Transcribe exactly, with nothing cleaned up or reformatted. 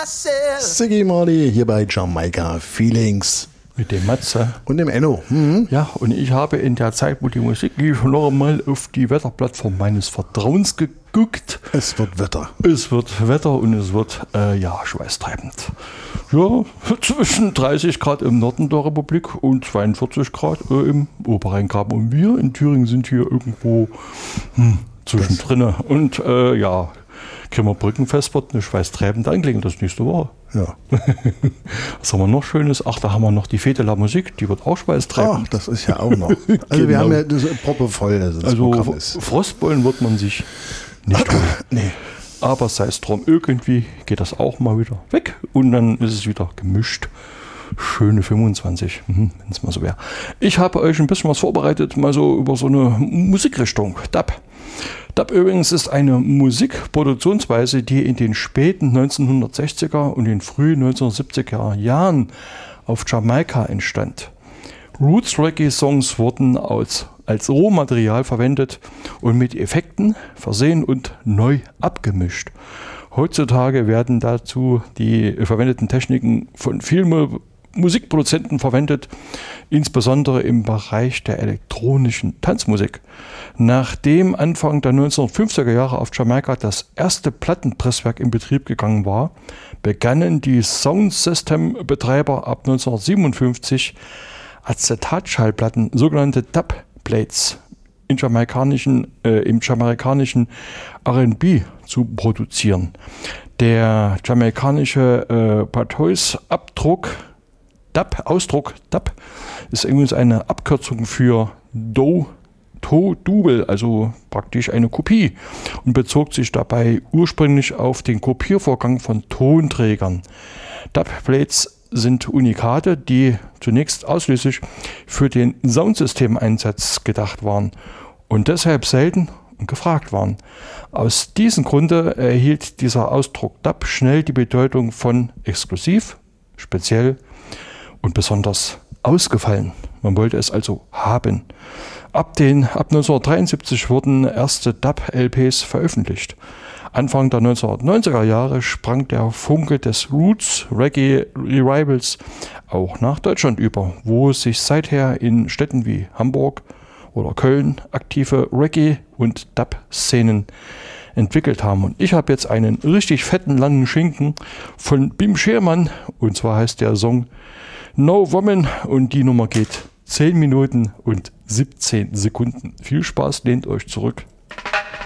myself. Ziggy Marley hier bei Jamaika Feelings. Mit dem Matze. Und dem Enno. Mhm. Ja, und ich habe in der Zeit, wo die Musik lief, noch einmal auf die Wetterplattform meines Vertrauens geguckt. Es wird Wetter. Es wird Wetter und es wird, äh, ja, schweißtreibend. Ja, zwischen dreißig Grad im Norden der Republik und zweiundvierzig Grad äh, im Oberrheingraben. Und wir in Thüringen sind hier irgendwo hm, zwischendrin. Und äh, ja, Grimmer Brückenfest wird eine schweißtreibende Angelegenheit das nächste Woche. Ja. Was haben wir noch Schönes? Ach, da haben wir noch die Fete la Musik, die wird auch schweißtreibend. Ach, das ist ja auch noch. Also Genau. wir haben ja das Proppe voll, das, das Also Programm ist. Frostbollen wird man sich nicht holen. Nee. Aber sei es drum, irgendwie geht das auch mal wieder weg und dann ist es wieder gemischt. Schöne fünfundzwanzig, mhm, wenn es mal so wäre. Ich habe euch ein bisschen was vorbereitet, mal so über so eine Musikrichtung, Dub. Dub übrigens ist eine Musikproduktionsweise, die in den späten neunzehnhundertsechziger und den frühen neunzehnhundertsiebziger Jahren auf Jamaika entstand. Roots-Reggae-Songs wurden als, als Rohmaterial verwendet und mit Effekten versehen und neu abgemischt. Heutzutage werden dazu die verwendeten Techniken von vielen Musikproduzenten verwendet, insbesondere im Bereich der elektronischen Tanzmusik. Nachdem Anfang der neunzehnhundertfünfziger Jahre auf Jamaika das erste Plattenpresswerk in Betrieb gegangen war, begannen die Soundsystem-Betreiber ab neunzehnhundertsiebenundfünfzig Acetatschallplatten, sogenannte Dubplates, in jamaikanischen, äh, im jamaikanischen R and B zu produzieren. Der jamaikanische äh, Patois-Abdruck, Dub, Ausdruck Dub, ist übrigens eine Abkürzung für Do, To, Double, also praktisch eine Kopie und bezog sich dabei ursprünglich auf den Kopiervorgang von Tonträgern. Dubplates sind Unikate, die zunächst ausschließlich für den Soundsystemeinsatz gedacht waren und deshalb selten und gefragt waren. Aus diesem Grunde erhielt dieser Ausdruck Dub schnell die Bedeutung von exklusiv, speziell und besonders ausgefallen. Man wollte es also haben. Ab, den, ab neunzehnhundertdreiundsiebzig wurden erste Dub-L Ps veröffentlicht. Anfang der neunzehnhundertneunziger Jahre sprang der Funke des Roots-Reggae-Revivals auch nach Deutschland über, wo sich seither in Städten wie Hamburg oder Köln aktive Reggae- und Dub-Szenen entwickelt haben. Und ich habe jetzt einen richtig fetten, langen Schinken von Bim Schermann, und zwar heißt der Song No Woman und die Nummer geht zehn Minuten und siebzehn Sekunden. Viel Spaß, lehnt euch zurück.